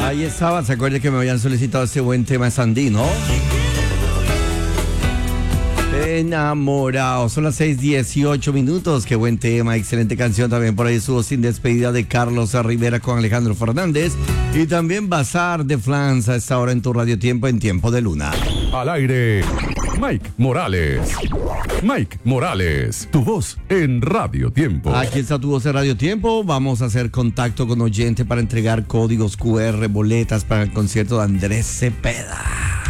Ahí estaba, se acuerda que me habían solicitado este buen tema sandino. Enamorado, son las 6:18. Qué buen tema, excelente canción. También por ahí estuvo Sin Despedida de Carlos Rivera con Alejandro Fernández. Y también Bazar de Flans a esta hora en tu Radio Tiempo, en Tiempo de Luna. Al aire, Mike Morales. Mike Morales, tu voz en Radio Tiempo. Aquí está tu voz en Radio Tiempo. Vamos a hacer contacto con oyente para entregar códigos QR, boletas para el concierto de Andrés Cepeda.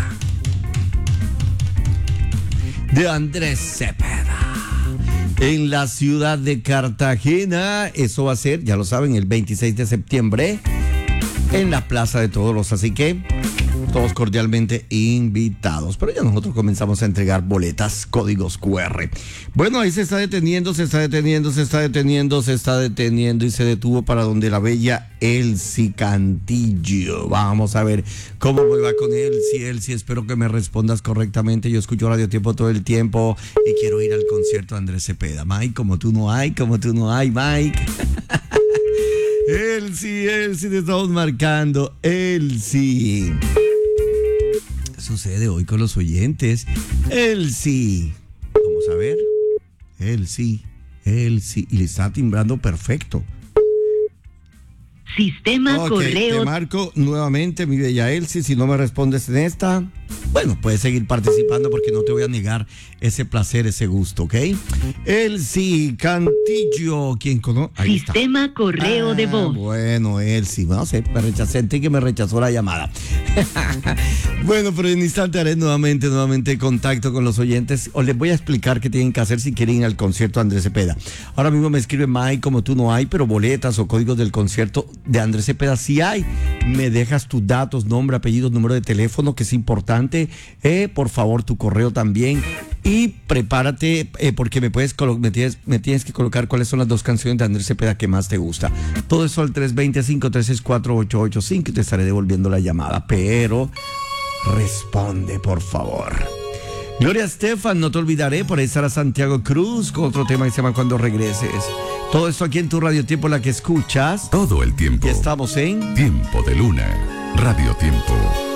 En la ciudad de Cartagena. Eso va a ser, ya lo saben, el 26 de septiembre en la Plaza de Todos. Así que todos cordialmente invitados. Pero ya nosotros comenzamos a entregar boletas, códigos QR. Bueno, ahí se está deteniendo y se detuvo para donde la bella Elsie Cantillo. Vamos a ver cómo va con Elsie, espero que me respondas correctamente. Yo escucho Radio Tiempo todo el tiempo y quiero ir al concierto de Andrés Cepeda. Mike, como tú no hay, Mike. Elsie, te estamos marcando. Elsie. ¿Qué sucede hoy con los oyentes? Elsie. Vamos a ver. Elsie. Y le está timbrando perfecto. Sistema correo. Te marco nuevamente, mi bella Elsie. Si no me respondes en esta, bueno, puedes seguir participando porque no te voy a negar ese placer, ese gusto, ¿ok? Elsie Cantillo, ¿quién conoce? Sistema correo de voz. Bueno, Elsie, no sé, sentí que me rechazó la llamada. Bueno, pero en instante haré nuevamente contacto con los oyentes. O les voy a explicar qué tienen que hacer si quieren ir al concierto de Andrés Cepeda. Ahora mismo me escribe Mike, como tú no hay, pero boletas o códigos del concierto de Andrés Cepeda sí hay. Me dejas tus datos, nombre, apellido, número de teléfono, que es importante. Por favor, tu correo también. Y prepárate, porque me tienes que colocar cuáles son las 2 canciones de Andrés Cepeda que más te gusta. Todo eso al 320-536-4885 y te estaré devolviendo la llamada. Pero responde, por favor. Gloria Estefan, no te olvidaré. Por ahí estará Santiago Cruz con otro tema que se llama Cuando Regreses. Todo esto aquí en tu Radio Tiempo, la que escuchas todo el tiempo. Y estamos en Tiempo de Luna, Radio Tiempo.